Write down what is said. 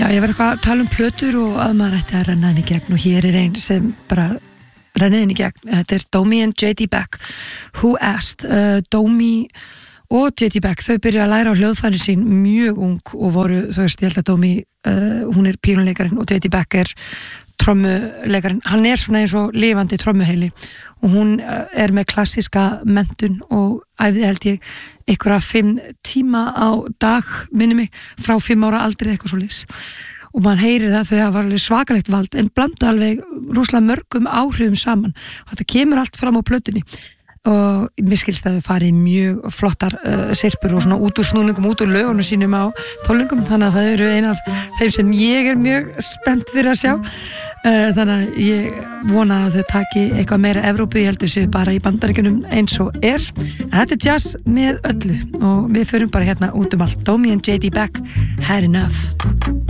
ég var eitthvað að tala plötur og að maður ætti að renna henni í gegn og hér ein sem bara rennið henni í gegn. Þetta Domi and J.D. Beck. Who Asked. Domi og J.D. Beck, þau byrjuðu að læra á hljóðfærin sín mjög ung og voru, þú veist, ég held að Domi, hún pínuleikarinn og J.D. Beck trommuleikarinn. Hann svona eins og lifandi trommuheili og hún með klassíska menntun og æfði held ég einhverja 5 tíma á dag minni mig, frá 5 ára aldrei eitthvað svoleiðis og mann heyrir það þau hafa alveg svakalegt vald en blanda alveg rosalega mörgum áhrifum saman og þetta kemur allt fram á plötunni og mér skilst að þau farið mjög flottar sirpur og svona út úr snúningum út úr lögunum sínum á tónleikum þannig að það eru ein af þeim sem ég mjög spennt fyrir að sjá þannig að ég vona að þau taki eitthvað meira Evrópu, ég heldur séu bara í Bandaríkjunum eins og en þetta jazz með öllu og við förum bara hérna út allt Domi and J.D. Beck, Had Enough.